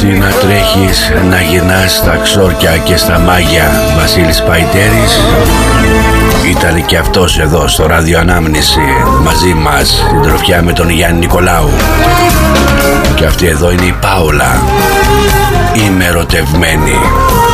να τρέχεις, να γυρνάς στα ξόρκια και στα μάγια. Βασίλης Παϊτέρης ήταν και αυτός εδώ στο Ράδιο Ανάμνηση μαζί μας, συντροφιά με τον Γιάννη Νικολάου. Και αυτή εδώ είναι η Πάολα, είμαι ερωτευμένη.